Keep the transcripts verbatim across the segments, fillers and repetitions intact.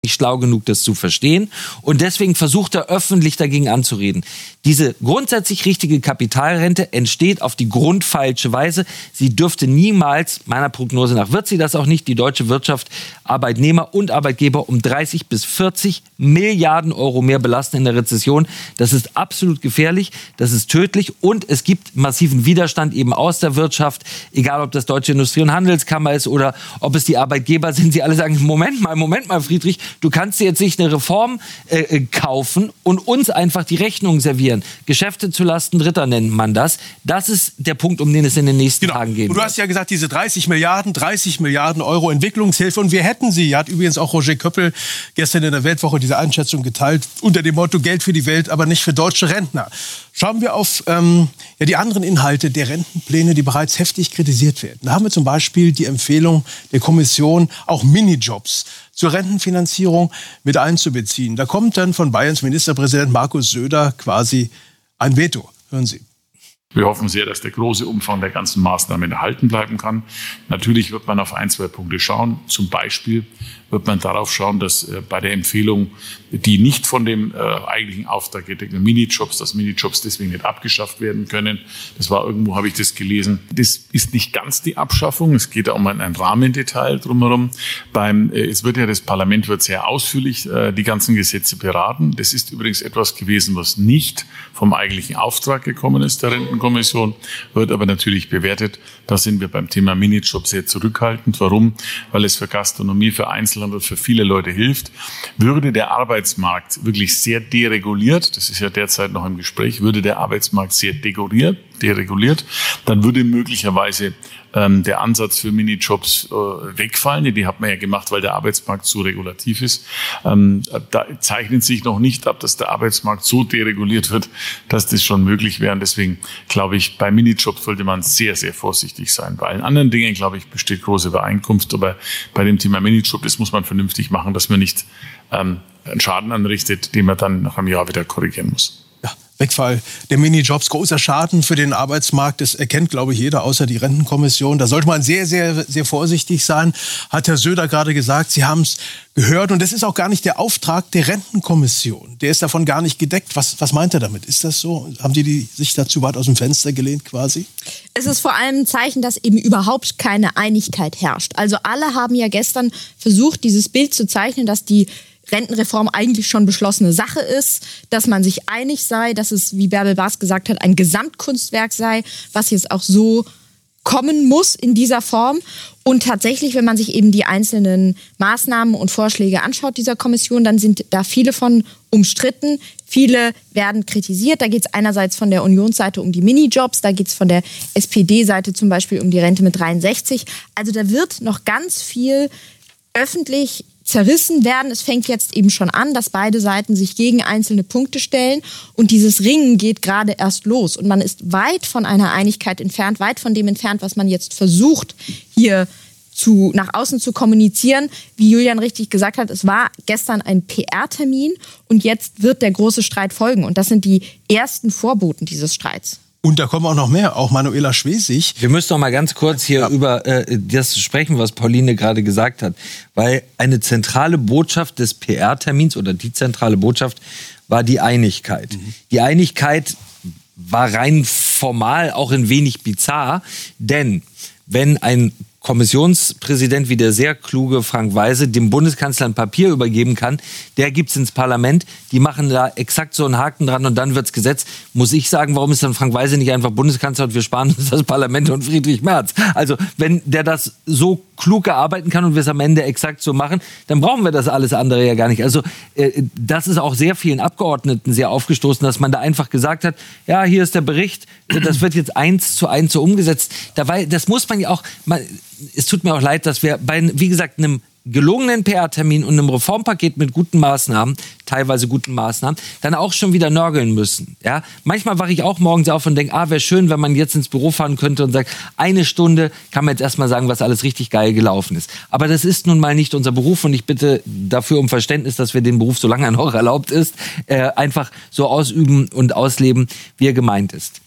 nicht schlau genug, das zu verstehen. Und deswegen versucht er öffentlich dagegen anzureden. Diese grundsätzlich richtige Kapitalrente entsteht auf die grundfalsche Weise. Sie dürfte niemals, meiner Prognose nach, wird sie das auch nicht, die deutsche Wirtschaft, Arbeitnehmer und Arbeitgeber um dreißig bis vierzig Milliarden Euro mehr belasten in der Rezession. Das ist absolut gefährlich, das ist tödlich und es gibt massiven Widerstand eben aus der Wirtschaft, egal ob das Deutsche Industrie- und Handelskammer ist oder ob es die Arbeitgeber sind. Sie alle sagen, Moment mal, Moment mal, Friedrich, du kannst dir jetzt nicht eine Reform äh, kaufen und uns einfach die Rechnung servieren. Geschäfte zulasten Dritter nennt man das. Das ist der Punkt, um den es in den nächsten genau. Tagen geht. Und du hast ja gesagt, diese dreißig Milliarden, dreißig Milliarden Euro Entwicklungshilfe. Und wir hätten sie, hat übrigens auch Roger Köppel gestern in der Weltwoche diese Einschätzung geteilt, unter dem Motto Geld für die Welt, aber nicht für deutsche Rentner. Schauen wir auf ähm, ja, die anderen Inhalte der Rentenpläne, die bereits heftig kritisiert werden. Da haben wir zum Beispiel die Empfehlung der Kommission, auch Minijobs zur Rentenfinanzierung mit einzubeziehen. Da kommt dann von Bayerns Ministerpräsident Markus Söder quasi ein Veto. Hören Sie. Wir hoffen sehr, dass der große Umfang der ganzen Maßnahmen erhalten bleiben kann. Natürlich wird man auf ein, zwei Punkte schauen. Zum Beispiel wird man darauf schauen, dass äh, bei der Empfehlung, die nicht von dem äh, eigentlichen Auftrag gedeckten Minijobs, dass Minijobs deswegen nicht abgeschafft werden können. Das war irgendwo, habe ich das gelesen. Das ist nicht ganz die Abschaffung. Es geht um ein, ein Rahmendetail drumherum. Beim, äh, es wird ja, das Parlament wird sehr ausführlich äh, die ganzen Gesetze beraten. Das ist übrigens etwas gewesen, was nicht vom eigentlichen Auftrag gekommen ist, der Rentenkommission, wird aber natürlich bewertet. Da sind wir beim Thema Minijob sehr zurückhaltend. Warum? Weil es für Gastronomie, für Einzelhandel, für viele Leute hilft. Würde der Arbeitsmarkt wirklich sehr dereguliert, das ist ja derzeit noch im Gespräch, würde der Arbeitsmarkt sehr dereguliert, dereguliert, dann würde möglicherweise ähm, der Ansatz für Minijobs äh, wegfallen. Die hat man ja gemacht, weil der Arbeitsmarkt so regulativ ist. Ähm, da zeichnet sich noch nicht ab, dass der Arbeitsmarkt so dereguliert wird, dass das schon möglich wäre. Und deswegen glaube ich, bei Minijobs sollte man sehr, sehr vorsichtig sein. Bei allen anderen Dingen, glaube ich, besteht große Übereinkunft. Aber bei dem Thema Minijob, das muss man vernünftig machen, dass man nicht ähm, einen Schaden anrichtet, den man dann nach einem Jahr wieder korrigieren muss. Wegfall der Minijobs, großer Schaden für den Arbeitsmarkt. Das erkennt, glaube ich, jeder, außer die Rentenkommission. Da sollte man sehr, sehr, sehr vorsichtig sein, hat Herr Söder gerade gesagt. Sie haben es gehört. Und das ist auch gar nicht der Auftrag der Rentenkommission. Der ist davon gar nicht gedeckt. Was, was meint er damit? Ist das so? Haben die, die sich dazu weit aus dem Fenster gelehnt quasi? Es ist vor allem ein Zeichen, dass eben überhaupt keine Einigkeit herrscht. Also alle haben ja gestern versucht, dieses Bild zu zeichnen, dass die Rentenreform eigentlich schon beschlossene Sache ist, dass man sich einig sei, dass es, wie Bärbel Bas gesagt hat, ein Gesamtkunstwerk sei, was jetzt auch so kommen muss in dieser Form. Und tatsächlich, wenn man sich eben die einzelnen Maßnahmen und Vorschläge anschaut dieser Kommission, dann sind da viele von umstritten. Viele werden kritisiert. Da geht es einerseits von der Unionsseite um die Minijobs, da geht es von der S P D-Seite zum Beispiel um die Rente mit dreiundsechzig. Also da wird noch ganz viel öffentlich zerrissen werden. Es fängt jetzt eben schon an, dass beide Seiten sich gegen einzelne Punkte stellen und dieses Ringen geht gerade erst los und man ist weit von einer Einigkeit entfernt, weit von dem entfernt, was man jetzt versucht, hier zu, nach außen zu kommunizieren. Wie Julian richtig gesagt hat, es war gestern ein P R-Termin und jetzt wird der große Streit folgen und das sind die ersten Vorboten dieses Streits. Und da kommen auch noch mehr, auch Manuela Schwesig. Wir müssen noch mal ganz kurz hier ja. über äh, das sprechen, was Pauline gerade gesagt hat. Weil eine zentrale Botschaft des P R-Termins oder die zentrale Botschaft war die Einigkeit. Mhm. Die Einigkeit war rein formal auch ein wenig bizarr, denn wenn ein Kommissionspräsident wie der sehr kluge Frank Weise dem Bundeskanzler ein Papier übergeben kann, der gibt's ins Parlament, die machen da exakt so einen Haken dran und dann wird's Gesetz. Muss ich sagen, warum ist dann Frank Weise nicht einfach Bundeskanzler und wir sparen uns das Parlament und Friedrich Merz? Also wenn der das so klug erarbeiten kann und wir es am Ende exakt so machen, dann brauchen wir das alles andere ja gar nicht. Also äh, das ist auch sehr vielen Abgeordneten sehr aufgestoßen, dass man da einfach gesagt hat, ja, hier ist der Bericht, das wird jetzt eins zu eins so umgesetzt. Dabei, das muss man ja auch, man, es tut mir auch leid, dass wir bei, wie gesagt, einem gelungenen P R-Termin und einem Reformpaket mit guten Maßnahmen, teilweise guten Maßnahmen, dann auch schon wieder nörgeln müssen. Ja? Manchmal wache ich auch morgens auf und denke, ah, wäre schön, wenn man jetzt ins Büro fahren könnte und sagt, eine Stunde kann man jetzt erstmal sagen, was alles richtig geil gelaufen ist. Aber das ist nun mal nicht unser Beruf und ich bitte dafür um Verständnis, dass wir den Beruf, solange er noch erlaubt ist, äh, einfach so ausüben und ausleben, wie er gemeint ist.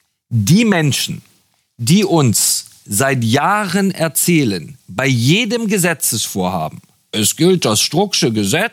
Die Menschen, die uns seit Jahren erzählen, bei jedem Gesetzesvorhaben, es gilt das Strucksche Gesetz.